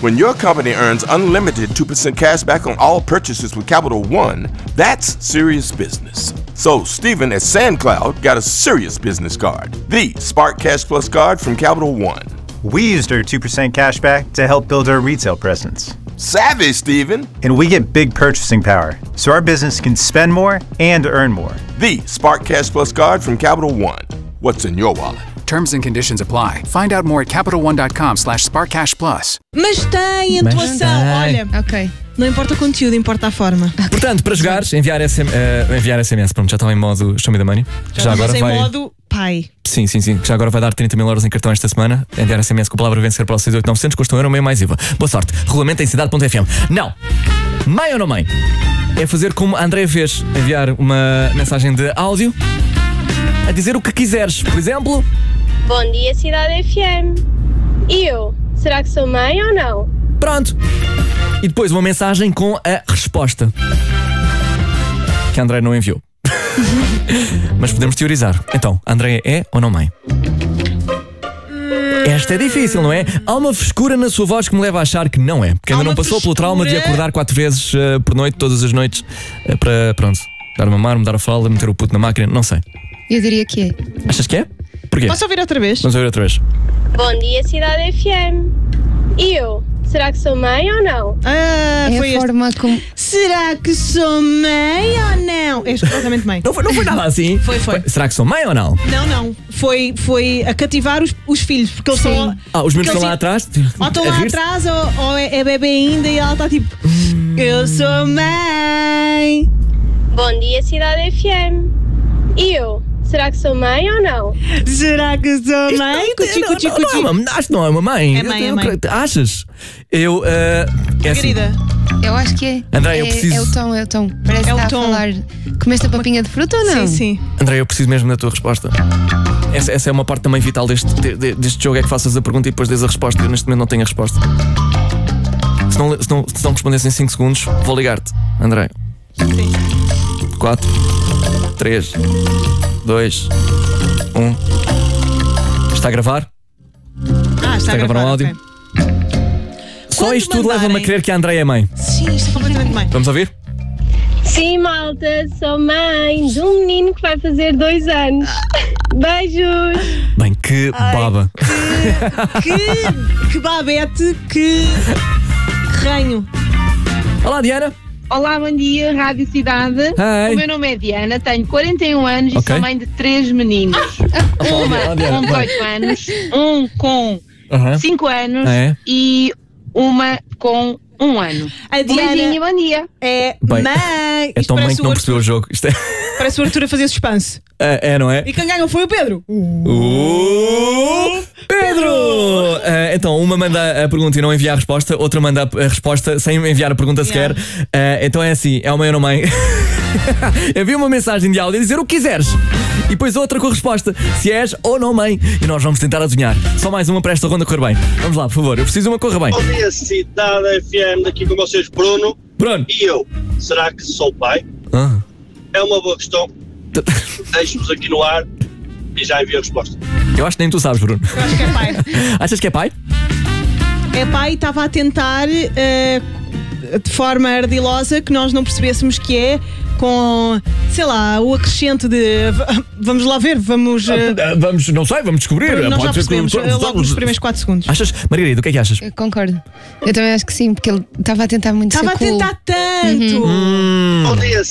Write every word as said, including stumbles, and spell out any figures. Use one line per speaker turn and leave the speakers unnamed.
When your company earns unlimited two percent cash back on all purchases with Capital One, that's serious business. So Stephen at SandCloud got a serious business card, the Spark Cash Plus card from Capital One.
We used our two percent cash back to help build our retail presence.
Savvy, Stephen.
And we get big purchasing power, so our business can spend more and earn more.
The Spark Cash Plus card from Capital One. What's in your wallet?
Terms and conditions apply. Find out more at capital one dot com slash spark cash plus.
Mas tem atuação, olha.
Ok.
Não importa o conteúdo, importa a forma.
Portanto, para jogares, enviar, S M, uh, enviar S M S. Pronto, já estava em modo Show Me the Money.
Já,
já agora
em
vai.
modo pai.
Sim, sim, sim. Já agora vai dar trinta mil euros em cartão esta semana. Enviar S M S com a palavra vencer para o seis oito nove zero zero, custa um euro, meio mais I V A. Boa sorte. Regulamento em cidade ponto f m. Não! Mãe ou não mãe? É fazer como a Andrea fez. Enviar uma mensagem de áudio a dizer o que quiseres. Por exemplo...
Bom dia, Cidade F M. E eu? Será que sou mãe ou não?
Pronto. E depois uma mensagem com a resposta que a Andrea não enviou. Mas podemos teorizar. Então, a Andrea é ou não mãe? Esta é difícil, não é? Há uma frescura na sua voz que me leva a achar que não é. Porque ainda não passou
frescura.
pelo trauma de acordar quatro vezes uh, por noite, todas as noites, uh, para, pronto, dar a mamar, mudar a fralda, meter o puto na máquina, não sei.
Eu diria que é.
Achas que é? Porquê?
Posso ouvir outra vez?
Vamos ouvir outra vez.
Bom dia, Cidade F M. E eu? Será que sou mãe ou não?
Ah,
É
foi
a
este.
forma como.
Será que sou mãe ou não? És completamente mãe.
Não foi, não foi nada assim?
Foi, foi.
Será que sou mãe ou não?
Não, não. Foi, foi a cativar os, os filhos, porque eles
Sim.
estão.
Ah, os meninos
porque
estão lá
eles-
atrás?
Ou estão
a
lá
rir-se?
atrás ou, ou é, é bebê ainda e ela está tipo. Eu sou mãe.
Bom dia, Cidade F M. E eu? Será que sou mãe ou não?
Será que sou mãe? Cuti,
Não,
cuti,
não, não,
cuti.
não, não, acho que não é uma mãe.
É mãe,
Eu-
é
eu
mãe.
creio- Achas? Eu, uh, é assim.
Querida,
Eu acho que é.
André, eu
é,
preciso-
é o tom, é o tom. Parece
É o
que está
tom.
a falar. Comeste a papinha de fruta ou não?
sim, sim.
André, eu preciso mesmo da tua resposta. Essa, essa é uma parte também vital deste, de- de- deste jogo, é que faças a pergunta e depois dês a resposta. Eu neste momento não tenho a resposta. Se não, se não, se não respondesse em cinco segundos, vou ligar-te. André.
Sim.
quatro, três, dois, um. Está a gravar?
Ah, está,
Está a gravar um áudio?
ok.
Só
Quando
isto tudo leva-me a
mandarem-
crer que a André é mãe.
Sim, isto é completamente mãe.
Vamos ouvir?
Sim, malta, sou mãe de um menino que vai fazer dois anos. Beijos!
Bem, que
Ai.
baba.
Que, que babete, que ranho.
Olá, Diana.
Olá, bom dia, Rádio Cidade.
Hi.
O meu nome é Diana, tenho quarenta e um anos
Ok.
e sou mãe de três meninos. Uma
Olá, Diana.
com
Vai.
dezoito anos, um com
Aham.
cinco anos
Ah, é?
e uma com um ano.
A
Um beijinho e
Diana
bom dia.
é
Bem,
mãe.
É
Isto
tão mãe
parece
que
o
não
Arthur-
percebeu o jogo. Isto é,
Parece o Arthur a fazer suspense.
é, é, não é?
E quem ganhou foi o Pedro.
Uh, Pedro! Ah, então, uma manda a pergunta e não envia a resposta, outra manda a resposta sem enviar a pergunta sequer. Ah, então é assim: é o mãe ou não mãe? Envia uma mensagem de áudio a dizer o que quiseres e depois outra com a resposta, se és ou não mãe. E nós vamos tentar adivinhar. Só mais uma para esta ronda correr bem. Vamos lá, por favor, eu preciso de uma corra bem.
Bom dia, Cidade F M, daqui com vocês, Bruno.
Bruno!
E eu? Será que sou pai?
Ah.
É uma boa questão. Deixo-vos aqui no ar e já envio a resposta.
Eu acho que nem tu sabes, Bruno.
Eu acho que é pai.
Achas que é pai?
É pai e estava a tentar eh, de forma ardilosa que nós não percebêssemos que é, com, sei lá, o acrescente de v- vamos lá ver, vamos. eh,
Ah, Vamos, não sei, vamos descobrir.
nós já
Pode ser que-
percebemos eh, logo nos primeiros quatro segundos.
Achas, Margarida, o que é que achas?
Eu concordo. Eu também acho que sim, porque ele estava a tentar muito
Estava a
ser cool.
tentar tanto.
Hum.
Bom dia,